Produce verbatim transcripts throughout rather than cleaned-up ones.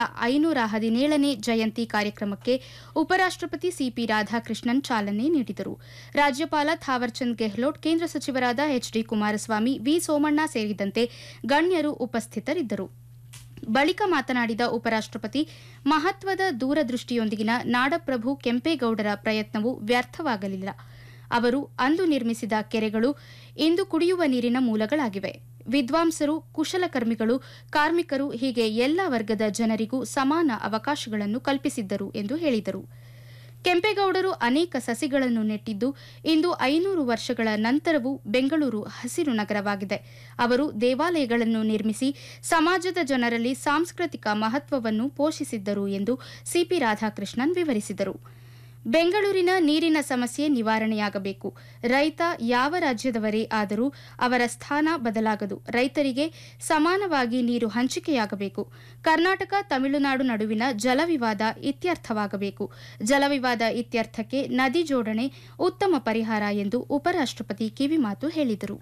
ಐನೂರ ಹದಿನೇಳನೇ ಜಯಂತಿ ಕಾರ್ಯಕ್ರಮಕ್ಕೆ ಉಪರಾಷ್ಟಪತಿ ಸಿಪಿ ರಾಧಾಕೃಷ್ಣನ್ ಚಾಲನೆ ನೀಡಿದರು. ರಾಜ್ಯಪಾಲ ಥಾವರ್ಚಂದ್ ಗೆಹ್ಲೋಟ್, ಕೇಂದ್ರ ಸಚಿವರಾದ H D Kumaraswamy, V Somanna ಸೇರಿದಂತೆ ಗಣ್ಯರು ಉಪಸ್ಥಿತರಿದ್ದರು. ಬಳಿಕ ಮಾತನಾಡಿದ ಉಪರಾಷ್ಟಪತಿ, ಮಹತ್ವದ ದೂರದೃಷ್ಟಿಯೊಂದಿಗಿನ ನಾಡಪ್ರಭು ಕೆಂಪೇಗೌಡರ ಪ್ರಯತ್ನವು ವ್ಯರ್ಥವಾಗಲಿಲ್ಲ. ಅವರು ಅಂದು ನಿರ್ಮಿಸಿದ ಕೆರೆಗಳು ಇಂದು ಕುಡಿಯುವ ನೀರಿನ ಮೂಲಗಳಾಗಿವೆ. ವಿದ್ವಾಂಸರು, ಕುಶಲಕರ್ಮಿಗಳು, ಕಾರ್ಮಿಕರು ಹೀಗೆ ಎಲ್ಲ ವರ್ಗದ ಜನರಿಗೂ ಸಮಾನ ಅವಕಾಶಗಳನ್ನು ಕಲ್ಪಿಸಿದ್ದರು ಎಂದು ಹೇಳಿದರು. ಕೆಂಪೇಗೌಡರು ಅನೇಕ ಸಸಿಗಳನ್ನು ನೆಟ್ಟಿದ್ದು, ಇಂದು ಐನೂರು ವರ್ಷಗಳ ನಂತರವೂ ಬೆಂಗಳೂರು ಹಸಿರು ನಗರವಾಗಿದೆ. ಅವರು ದೇವಾಲಯಗಳನ್ನು ನಿರ್ಮಿಸಿ ಸಮಾಜದ ಜನರಲ್ಲಿ ಸಾಂಸ್ಕೃತಿಕ ಮಹತ್ವವನ್ನು ಪೋಷಿಸಿದ್ದರು ಎಂದು ಸಿಪಿ ರಾಧಾಕೃಷ್ಣನ್ ವಿವರಿಸಿದರು. ಬೆಂಗಳೂರಿನ ನೀರಿನ ಸಮಸ್ಯೆ ನಿವಾರಣೆಯಾಗಬೇಕು. ರೈತ ಯಾವ ರಾಜ್ಯದವರೇ ಆದರೂ ಅವರ ಸ್ಥಾನ ಬದಲಾಗದು. ರೈತರಿಗೆ ಸಮಾನವಾಗಿ ನೀರು ಹಂಚಿಕೆಯಾಗಬೇಕು. ಕರ್ನಾಟಕ ತಮಿಳುನಾಡು ನಡುವಿನ ಜಲವಿವಾದ ಇತ್ಯರ್ಥವಾಗಬೇಕು. ಜಲವಿವಾದ ಇತ್ಯರ್ಥಕ್ಕೆ ನದಿ ಜೋಡಣೆ ಉತ್ತಮ ಪರಿಹಾರ ಎಂದು ಉಪರಾಷ್ಟಪತಿ ಕಿವಿಮಾತು ಹೇಳಿದರು.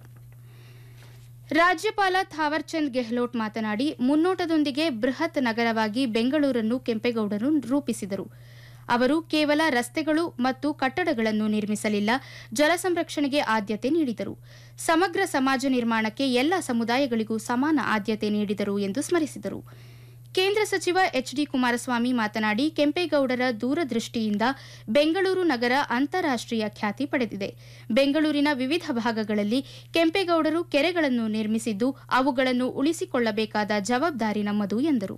ರಾಜ್ಯಪಾಲ ಥಾವರ್ಚಂದ್ ಗೆಹ್ಲೋಟ್ ಮಾತನಾಡಿ, ಮುನ್ನೋಟದೊಂದಿಗೆ ಬೃಹತ್ ನಗರವಾಗಿ ಬೆಂಗಳೂರನ್ನು ಕೆಂಪೇಗೌಡರು ರೂಪಿಸಿದರು. ಅವರು ಕೇವಲ ರಸ್ತೆಗಳು ಮತ್ತು ಕಟ್ಟಡಗಳನ್ನು ನಿರ್ಮಿಸಲಿಲ್ಲ, ಜಲ ಸಂರಕ್ಷಣೆಗೆ ಆದ್ಯತೆ ನೀಡಿದರು. ಸಮಗ್ರ ಸಮಾಜ ನಿರ್ಮಾಣಕ್ಕೆ ಎಲ್ಲ ಸಮುದಾಯಗಳಿಗೂ ಸಮಾನ ಆದ್ಯತೆ ನೀಡಿದರು ಎಂದು ಸ್ಮರಿಸಿದರು. ಕೇಂದ್ರ ಸಚಿವ ಎಚ್ ಡಿ ಕುಮಾರಸ್ವಾಮಿ ಮಾತನಾಡಿ, ಕೆಂಪೇಗೌಡರ ದೂರದೃಷ್ಟಿಯಿಂದ ಬೆಂಗಳೂರು ನಗರ ಅಂತಾರಾಷ್ಟೀಯ ಖ್ಯಾತಿ ಪಡೆದಿದೆ. ಬೆಂಗಳೂರಿನ ವಿವಿಧ ಭಾಗಗಳಲ್ಲಿ ಕೆಂಪೇಗೌಡರು ಕೆರೆಗಳನ್ನು ನಿರ್ಮಿಸಿದ್ದು, ಅವುಗಳನ್ನು ಉಳಿಸಿಕೊಳ್ಳಬೇಕಾದ ಜವಾಬ್ದಾರಿ ನಮ್ಮದು ಎಂದರು.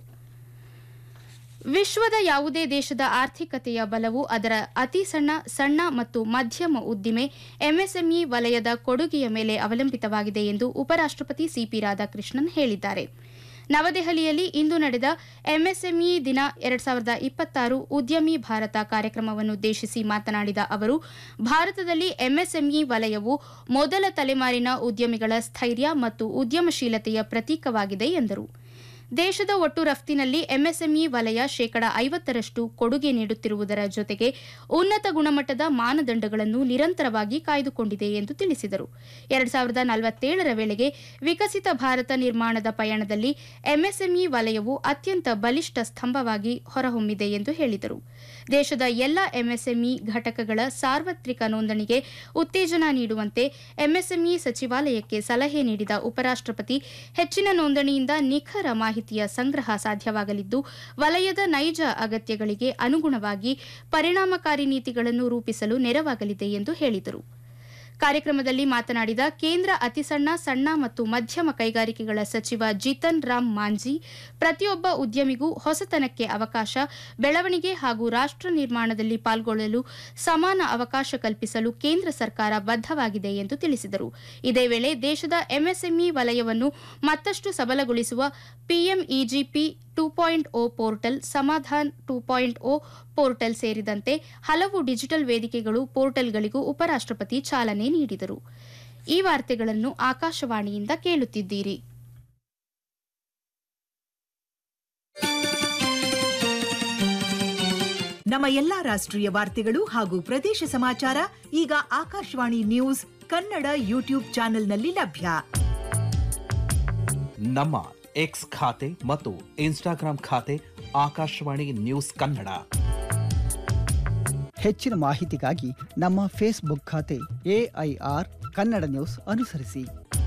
ವಿಶ್ವದ ಯಾವುದೇ ದೇಶದ ಆರ್ಥಿಕತೆಯ ಬಲವು ಅದರ ಅತಿ ಸಣ್ಣ, ಸಣ್ಣ ಮತ್ತು ಮಧ್ಯಮ ಉದ್ದಿಮೆ ಎಂಎಸ್ಎಂಇ ವಲಯದ ಕೊಡುಗೆಯ ಮೇಲೆ ಅವಲಂಬಿತವಾಗಿದೆ ಎಂದು ಉಪರಾಷ್ಟಪತಿ ಸಿಪಿ ರಾಧಾಕೃಷ್ಣನ್ ಹೇಳಿದ್ದಾರೆ. ನವದೆಹಲಿಯಲ್ಲಿ ಇಂದು ನಡೆದ ಎಂಎಸ್ಎಂಇ ದಿನ ಎರಡ್ ಸಾವಿರದ ಇಪ್ಪತ್ತಾರು ಉದ್ಯಮಿ ಭಾರತ ಕಾರ್ಯಕ್ರಮವನ್ನುದ್ದೇಶಿಸಿ ಮಾತನಾಡಿದ ಅವರು, ಭಾರತದಲ್ಲಿ ಎಂಎಸ್ಎಂಇ ವಲಯವು ಮೊದಲ ತಲೆಮಾರಿನ ಉದ್ಯಮಿಗಳ ಸ್ಥೈರ್ಯ ಮತ್ತು ಉದ್ಯಮಶೀಲತೆಯ ಪ್ರತೀಕವಾಗಿದೆ ಎಂದರು. ದೇಶದ ಒಟ್ಟು ರಫ್ತಿನಲ್ಲಿ ಎಂಎಸ್ಎಂಇ ವಲಯ ಶೇಕಡ ಐವತ್ತರಷ್ಟು ಕೊಡುಗೆ ನೀಡುತ್ತಿರುವುದರ ಜೊತೆಗೆ ಉನ್ನತ ಗುಣಮಟ್ಟದ ಮಾನದಂಡಗಳನ್ನು ನಿರಂತರವಾಗಿ ಕಾಯ್ದುಕೊಂಡಿದೆ ಎಂದು ತಿಳಿಸಿದರು. ಎರಡ್ ಸಾವಿರದ ನಲವತ್ತೇಳರ ವೇಳೆಗೆ ವಿಕಸಿತ ಭಾರತ ನಿರ್ಮಾಣದ ಪಯಣದಲ್ಲಿ ಎಂಎಸ್ಎಂಇ ವಲಯವು ಅತ್ಯಂತ ಬಲಿಷ್ಠ ಸ್ತಂಭವಾಗಿ ಹೊರಹೊಮ್ಮಿದೆ ಎಂದು ಹೇಳಿದರು. ದೇಶದ ಎಲ್ಲ ಎಂಎಸ್ಎಂಇ ಘಟಕಗಳ ಸಾರ್ವತ್ರಿಕ ನೋಂದಣಿಗೆ ಉತ್ತೇಜನ ನೀಡುವಂತೆ ಎಂಎಸ್ಎಂಇ ಸಚಿವಾಲಯಕ್ಕೆ ಸಲಹೆ ನೀಡಿದ ಉಪರಾಷ್ಟಪತಿ, ಹೆಚ್ಚಿನ ನೋಂದಣಿಯಿಂದ ನಿಖರ ಮಾಹಿತಿಯ ಸಂಗ್ರಹ ಸಾಧ್ಯವಾಗಲಿದ್ದು, ವಲಯದ ನೈಜ ಅಗತ್ಯಗಳಿಗೆ ಅನುಗುಣವಾಗಿ ಪರಿಣಾಮಕಾರಿ ನೀತಿಗಳನ್ನು ರೂಪಿಸಲು ನೆರವಾಗಲಿದೆ ಎಂದು ಹೇಳಿದರು. ಕಾರ್ಯಕ್ರಮದಲ್ಲಿ ಮಾತನಾಡಿದ ಕೇಂದ್ರ ಅತಿಸಣ್ಣ, ಸಣ್ಣ ಮತ್ತು ಮಧ್ಯಮ ಕೈಗಾರಿಕೆಗಳ ಸಚಿವ ಜಿತನ್ ರಾಮ್ ಮಾಂಜಿ, ಪ್ರತಿಯೊಬ್ಬ ಉದ್ಯಮಿಗೂ ಹೊಸತನಕ್ಕೆ ಅವಕಾಶ, ಬೆಳವಣಿಗೆ ಹಾಗೂ ರಾಷ್ಟ್ರ ನಿರ್ಮಾಣದಲ್ಲಿ ಪಾಲ್ಗೊಳ್ಳಲು ಸಮಾನ ಅವಕಾಶ ಕಲ್ಪಿಸಲು ಕೇಂದ್ರ ಸರ್ಕಾರ ಬದ್ಧವಾಗಿದೆ ಎಂದು ತಿಳಿಸಿದರು. ಇದೇ ವೇಳೆ ದೇಶದ ಎಂಎಸ್ಎಂಇ ವಲಯವನ್ನು ಮತ್ತಷ್ಟು ಸಬಲಗೊಳಿಸುವ ಪಿಎಂಇಜಿಪಿ ಟೂ ಪಾಯಿಂಟ್ ಓ ಪೋರ್ಟಲ್, ಸಮಾಧಾನ್ ಟೂ ಪಾಯಿಂಟ್ ಓ ಪೋರ್ಟಲ್ ಸೇರಿದಂತೆ ಹಲವು ಡಿಜಿಟಲ್ ವೇದಿಕೆಗಳು, ಪೋರ್ಟಲ್ಗಳಿಗೂ ಉಪರಾಷ್ಟಪತಿ ಚಾಲನೆ ನೀಡಿದರು. ಈ ವಾರ್ತೆಗಳನ್ನು ಆಕಾಶವಾಣಿಯಿಂದ ಕೇಳುತ್ತಿದ್ದೀರಿ. ನಮ್ಮ ಎಲ್ಲಾ ರಾಷ್ಟ್ರೀಯ ವಾರ್ತೆಗಳು ಹಾಗೂ ಪ್ರದೇಶ ಸಮಾಚಾರ ಈಗ ಆಕಾಶವಾಣಿ ನ್ಯೂಸ್ ಕನ್ನಡ ಯೂಟ್ಯೂಬ್ ಚಾನೆಲ್ನಲ್ಲಿ ಲಭ್ಯ. ನಮ್ಮ ಎಕ್ಸ್ ಖಾತೆ ಮತ್ತು ಇನ್ಸ್ಟಾಗ್ರಾಂ ಖಾತೆ ಆಕಾಶವಾಣಿ ನ್ಯೂಸ್ ಕನ್ನಡ. ಹೆಚ್ಚಿನ ಮಾಹಿತಿಗಾಗಿ ನಮ್ಮ ಫೇಸ್ಬುಕ್ ಖಾತೆ ಎಐಆರ್ ಕನ್ನಡ ನ್ಯೂಸ್ ಅನುಸರಿಸಿ.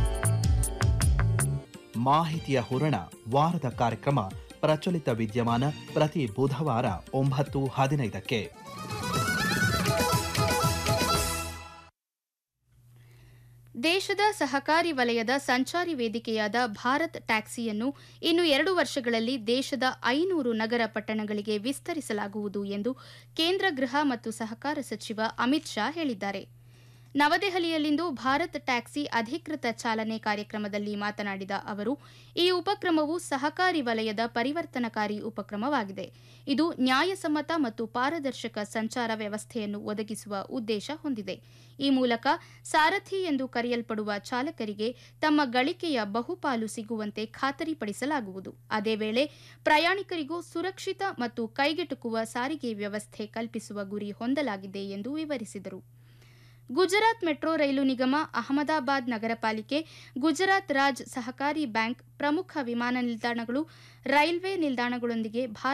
ಮಾಹಿತಿಯ ಹೂರಣ ವಾರದ ಕಾರ್ಯಕ್ರಮ ಪ್ರಚಲಿತ ವಿದ್ಯಮಾನ ಪ್ರತಿ ಬುಧವಾರ ಒಂಬತ್ತು ಹದಿನೈದಕ್ಕೆ. ದೇಶದ ಸಹಕಾರಿ ವಲಯದ ಸಂಚಾರಿ ವೇದಿಕೆಯಾದ ಭಾರತ್ ಟ್ಯಾಕ್ಸಿಯನ್ನು ಇನ್ನು ಎರಡು ವರ್ಷಗಳಲ್ಲಿ ದೇಶದ ಐನೂರು ನಗರ ಪಟ್ಟಣಗಳಿಗೆ ವಿಸ್ತರಿಸಲಾಗುವುದು ಎಂದು ಕೇಂದ್ರ ಗೃಹ ಮತ್ತು ಸಹಕಾರ ಸಚಿವ ಅಮಿತ್ ಶಾ ಹೇಳಿದ್ದಾರೆ. ನವದೆಹಲಿಯಲ್ಲಿಂದು ಭಾರತ್ ಟ್ಯಾಕ್ಸಿ ಅಧಿಕೃತ ಚಾಲನೆ ಕಾರ್ಯಕ್ರಮದಲ್ಲಿ ಮಾತನಾಡಿದ ಅವರು, ಈ ಉಪಕ್ರಮವು ಸಹಕಾರಿ ವಲಯದ ಪರಿವರ್ತನಕಾರಿ ಉಪಕ್ರಮವಾಗಿದೆ. ಇದು ನ್ಯಾಯಸಮ್ಮತ ಮತ್ತು ಪಾರದರ್ಶಕ ಸಂಚಾರ ವ್ಯವಸ್ಥೆಯನ್ನು ಒದಗಿಸುವ ಉದ್ದೇಶ ಹೊಂದಿದೆ. ಈ ಮೂಲಕ ಸಾರಥಿ ಎಂದು ಕರೆಯಲ್ಪಡುವ ಚಾಲಕರಿಗೆ ತಮ್ಮ ಗಳಿಕೆಯ ಬಹುಪಾಲು ಸಿಗುವಂತೆ ಖಾತರಿಪಡಿಸಲಾಗುವುದು. ಅದೇ ವೇಳೆ ಪ್ರಯಾಣಿಕರಿಗೂ ಸುರಕ್ಷಿತ ಮತ್ತು ಕೈಗೆಟುಕುವ ಸಾರಿಗೆ ವ್ಯವಸ್ಥೆ ಕಲ್ಪಿಸುವ ಗುರಿ ಹೊಂದಲಾಗಿದೆ ಎಂದು ವಿವರಿಸಿದರು. ಗುಜರಾತ್ ಮೆಟ್ರೋ ರೈಲು ನಿಗಮ, ಅಹಮದಾಬಾದ್ ನಗರ ಪಾಲಿಕೆ, ಗುಜರಾತ್ ರಾಜ್ ಸಹಕಾರಿ ಬ್ಯಾಂಕ್, ಪ್ರಮುಖ ವಿಮಾನ ನಿಲ್ದಾಣಗಳು, ರೈಲ್ವೆ ನಿಲ್ದಾಣಗಳೊಂದಿಗೆ